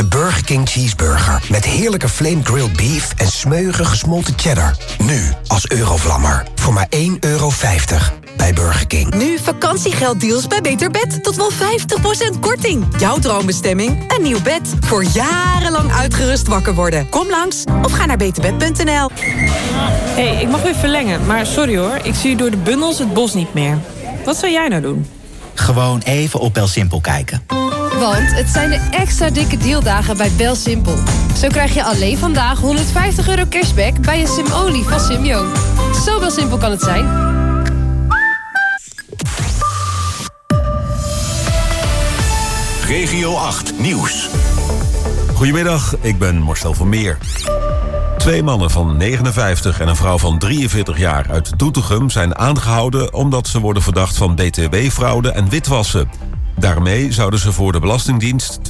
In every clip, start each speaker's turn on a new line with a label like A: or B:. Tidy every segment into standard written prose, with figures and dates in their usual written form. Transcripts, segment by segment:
A: De Burger King Cheeseburger. Met heerlijke flame grilled beef en smeuïge gesmolten cheddar. Nu als Eurovlammer. Voor maar €1,50. Bij Burger King.
B: Nu vakantiegelddeals bij Beter Bed. Tot wel 50% korting. Jouw droombestemming? Een nieuw bed. Voor jarenlang uitgerust wakker worden. Kom langs of ga naar beterbed.nl.
C: Hey, ik mag weer verlengen, maar sorry hoor. Ik zie door de bundels het bos niet meer. Wat zou jij nou doen?
D: Gewoon even op BelSimpel kijken.
E: Want het zijn de extra dikke dealdagen bij BelSimpel. Zo krijg je alleen vandaag €150 cashback bij je Sim-olie van Simyo. Zo BelSimpel kan het zijn.
F: Regio 8 Nieuws.
G: Goedemiddag, ik ben Marcel van Meer. 2 mannen van 59 en een vrouw van 43 jaar uit Doetinchem zijn aangehouden omdat ze worden verdacht van btw-fraude en witwassen. Daarmee zouden ze voor de Belastingdienst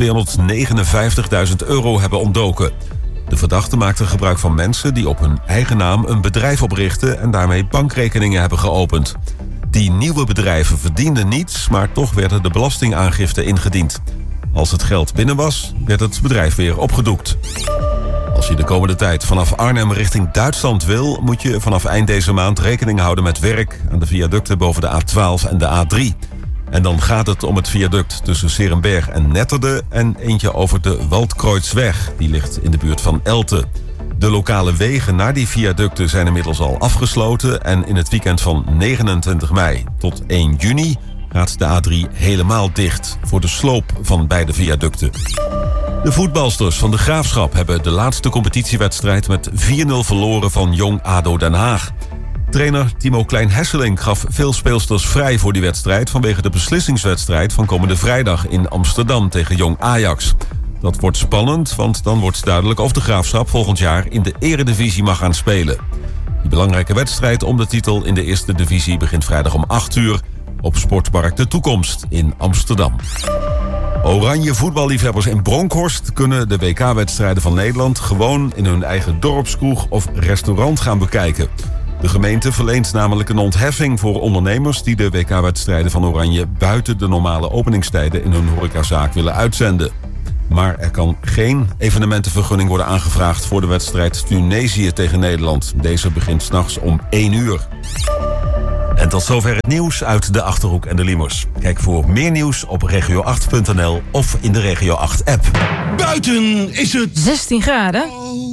G: €259.000 hebben ontdoken. De verdachten maakten gebruik van mensen die op hun eigen naam een bedrijf oprichten en daarmee bankrekeningen hebben geopend. Die nieuwe bedrijven verdienden niets, maar toch werden de belastingaangiften ingediend. Als het geld binnen was, werd het bedrijf weer opgedoekt. Als je de komende tijd vanaf Arnhem richting Duitsland wil, moet je vanaf eind deze maand rekening houden met werk aan de viaducten boven de A12 en de A3. En dan gaat het om het viaduct tussen 's-Heerenberg en Netterde en eentje over de Waldkreuzweg. Die ligt in de buurt van Elten. De lokale wegen naar die viaducten zijn inmiddels al afgesloten en in het weekend van 29 mei tot 1 juni gaat de A3 helemaal dicht voor de sloop van beide viaducten. De voetbalsters van de Graafschap hebben de laatste competitiewedstrijd met 4-0 verloren van Jong ADO Den Haag. Trainer Timo Klein-Hesselink gaf veel speelsters vrij voor die wedstrijd vanwege de beslissingswedstrijd van komende vrijdag in Amsterdam tegen Jong Ajax. Dat wordt spannend, want dan wordt duidelijk of de Graafschap volgend jaar in de Eredivisie mag gaan spelen. Die belangrijke wedstrijd om de titel in de Eerste Divisie begint vrijdag om 8 uur op Sportpark De Toekomst in Amsterdam. Oranje voetballiefhebbers in Bronkhorst kunnen de WK-wedstrijden van Nederland gewoon in hun eigen dorpskroeg of restaurant gaan bekijken. De gemeente verleent namelijk een ontheffing voor ondernemers die de WK-wedstrijden van Oranje buiten de normale openingstijden in hun horecazaak willen uitzenden. Maar er kan geen evenementenvergunning worden aangevraagd voor de wedstrijd Tunesië tegen Nederland. Deze begint 's nachts om 1 uur. En tot zover het nieuws uit de Achterhoek en de Liemers. Kijk voor meer nieuws op regio8.nl of in de Regio 8-app.
F: Buiten is het
H: 16 graden.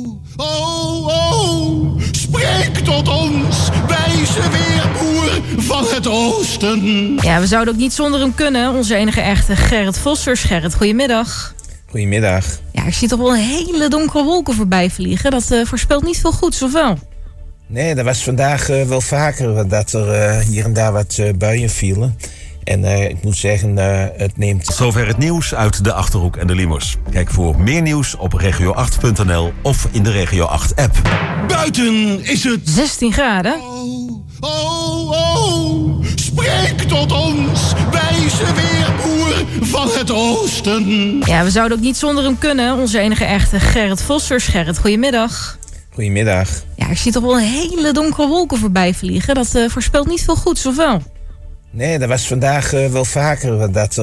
F: Spreek tot ons, wijze weerboer van het oosten.
H: Ja, we zouden ook niet zonder hem kunnen. Onze enige echte Gerrit Vossers. Gerrit, goedemiddag.
I: Goedemiddag.
H: Ja, ik zie toch wel een hele donkere wolken voorbij vliegen. Dat voorspelt niet veel goeds, of wel?
I: Nee, dat was vandaag wel vaker dat er hier en daar wat buien vielen. En ik moet zeggen, het neemt...
G: Tot zover het nieuws uit de Achterhoek en de Liemers. Kijk voor meer nieuws op regio8.nl of in de Regio 8-app.
F: Buiten is het
H: 16 graden.
F: Spreek tot ons, wijze weerboer van het oosten.
H: Ja, we zouden ook niet zonder hem kunnen. Onze enige echte Gerrit Vossers. Gerrit, goedemiddag.
I: Goedemiddag.
H: Ja, ik zie toch wel een hele donkere wolken voorbij vliegen. Dat voorspelt niet veel goeds, of wel?
I: Nee, dat was vandaag wel vaker dat